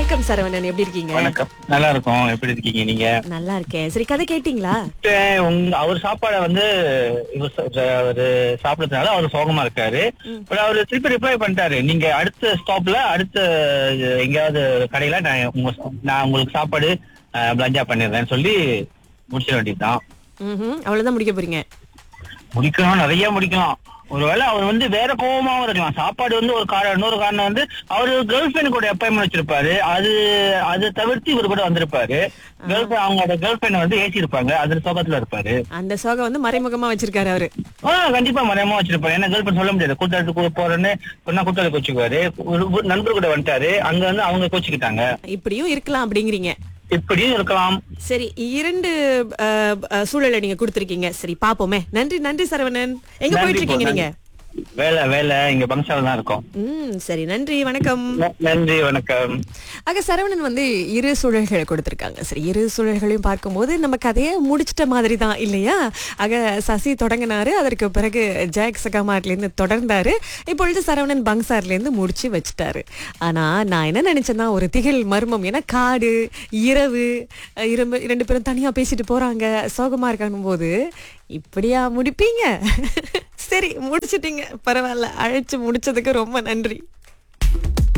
வணக்கம் சரவணன், எப்படி இருக்கீங்க? வணக்கம். நல்லா இருக்கும். எப்படி இருக்கீங்க நீங்க? நல்லா இருக்கேன். சரி, கதை கேட்டீங்களா? அவர் சாப்பாட வந்து அவரு சாப்பிடறதுனால அவர் சோகமா இருக்காரு. பட் அவரு திருப்பி ரிப்ளை பண்ணிட்டாரு, நீங்க அடுத்த ஸ்டாப்ல அடுத்த எங்கேயாவது கடையில நான் உங்களுக்கு சாப்பாடு பிளஞ்சா பண்ணிடுறேன்னு சொல்லி முடிச்சிட வேண்டியதுதான். அவ்வளவுதான் முடிக்க போறீங்க? முடிக்கலாம், நிறைய முடிக்கலாம். ஒருவேளை அவர் வந்து வேற கோபமாவும் இருக்கலாம். சாப்பாடு வந்து ஒரு காரணம், இன்னொரு காரணம் வந்து அவரு கேர்ள் ஃபிரெண்ட் கூட அப்பாயின்மெண்ட் வச்சிருப்பாரு. அது தவிர்த்து இவர் கூட வந்திருப்பாரு. அவங்களோட கேர்ள் ஃபிரெண்ட் வந்து ஏசி இருப்பாங்க, அதுல சோகத்துல இருப்பாரு. அந்த சோகம் வந்து மறைமுகமா வச்சிருக்காரு அவரு. கண்டிப்பா மறைமுகமா வச்சிருப்பாரு. ஏன்னா கேர்ள் ஃபிரெண்ட் சொல்ல முடியாது, கூட்டாளத்துக்கு போறேன்னு சொன்னா கூட்டாளி கோச்சுக்குவாரு. ஒரு நண்பர் கூட வந்துட்டாரு, அங்க வந்து அவங்க கோச்சுக்கிட்டாங்க. இப்படியும் இருக்கலாம் அப்படிங்கிறீங்க? இப்படியும் இருக்கலாம். சரி, 2 சூழலை நீங்க கொடுத்திருக்கீங்க. சரி, பாப்போமே. நன்றி நன்றி சரவணன். எங்க போயிட்டு இருக்கீங்க நீங்க? வேலை இங்க பங்கசால தான் இருக்கோம். சரி, நன்றி, வணக்கம். நன்றி, வணக்கம். ஆக சரவணன் வந்து 2 சூழல்களை கொடுத்திருக்காங்க. சரி, 2 சூழல்களையும் பார்க்கும்போது நம்ம கதையை முடிச்சிட்ட மாதிரி தான் இல்லையா? ஆக சசி தொடங்கினாரு, அதற்கு பிறகு ஜாக் சகாமாட்ல இருந்து தொடர்ந்தாரு, இப்பொழுது சரவணன் பங்சார்ல இருந்து முடிச்சு வச்சுட்டாரு. ஆனா நான் என்ன நினைச்சேன்னா, ஒரு திகில் மர்மம். ஏன்னா காடு, இரவு, 2 பேரும் தனியா பேசிட்டு போறாங்க, சோகமா இருக்காங்க போது இப்படியா முடிப்பீங்க? சரி, முடிச்சிட்டீங்க, பரவாயில்ல. அழைச்சு முடிச்சதுக்கு ரொம்ப நன்றி.